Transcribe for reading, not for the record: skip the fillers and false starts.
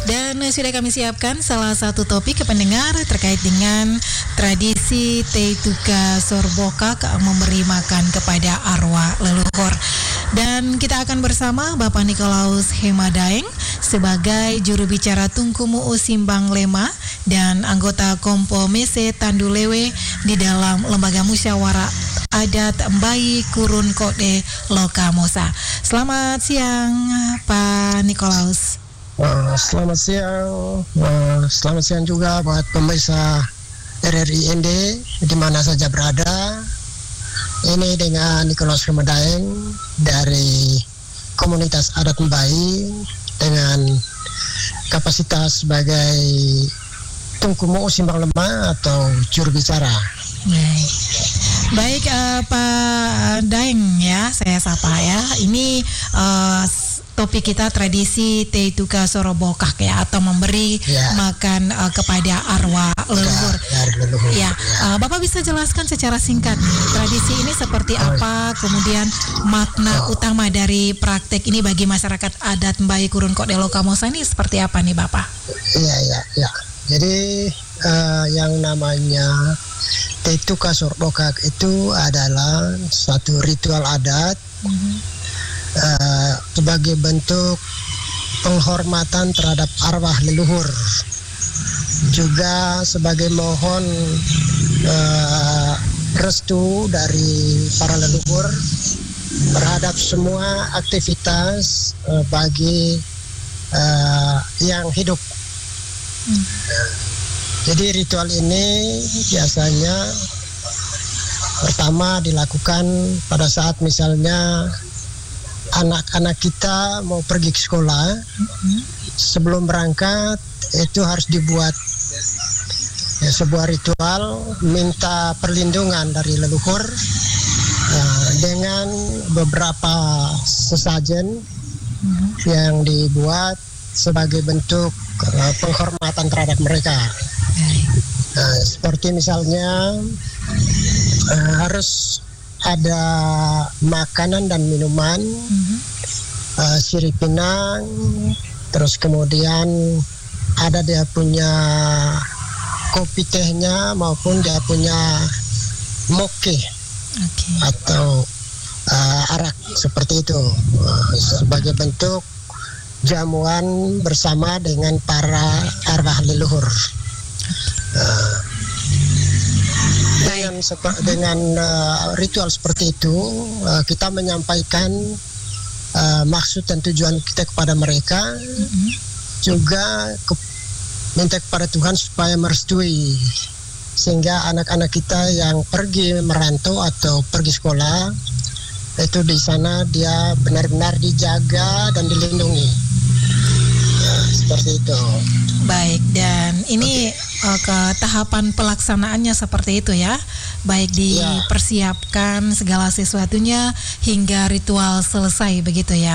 Dan sudah kami siapkan salah satu topik ke pendengar terkait dengan tradisi Teituka Sorbokak memberi makan kepada arwah leluhur. Dan kita akan bersama Bapak Nikolaus Hemadaeng sebagai juru bicara Tungkumu Simbang Lema dan anggota Kompo Mese Tandulewe di dalam Lembaga Musyawarah Adat Mbayi Kurun Kode Lokamosa. Selamat siang Pak Nikolaus. Selamat siang juga buat pemirsa RRI ND di mana saja berada. Ini dengan Nikolaus Hemadaeng dari komunitas adat Mbayi dengan kapasitas sebagai Tungkumu Simbang Lema atau juru bicara. Baik Pak Daeng ya, saya sapa ya. Ini topik kita tradisi Teituka Sorbokak ya, atau memberi makan kepada arwah leluhur. Bapak bisa jelaskan secara singkat tradisi ini seperti apa, kemudian makna utama dari praktek ini bagi masyarakat adat Mbayi Kurun Kode Lokamosa ini seperti apa nih Bapak? Iya. Jadi yang namanya Teituka Sorbokak itu adalah satu ritual adat sebagai bentuk penghormatan terhadap arwah leluhur, juga sebagai mohon restu dari para leluhur terhadap semua aktivitas bagi yang hidup. Jadi ritual ini biasanya pertama dilakukan pada saat misalnya anak-anak kita mau pergi ke sekolah. Sebelum berangkat itu harus dibuat sebuah ritual minta perlindungan dari leluhur dengan beberapa sesajen yang dibuat sebagai bentuk penghormatan terhadap mereka. Seperti misalnya harus ada makanan dan minuman, sirih pinang, terus kemudian ada dia punya kopi tehnya maupun dia punya moke atau arak seperti itu, sebagai bentuk jamuan bersama dengan para arwah leluhur. Dengan ritual seperti itu kita menyampaikan maksud dan tujuan kita kepada mereka, juga minta kepada Tuhan supaya merestui sehingga anak-anak kita yang pergi merantau atau pergi sekolah itu di sana dia benar-benar dijaga dan dilindungi. Seperti itu. Baik, dan ini ke tahapan pelaksanaannya seperti itu ya. Baik dipersiapkan segala sesuatunya hingga ritual selesai begitu ya.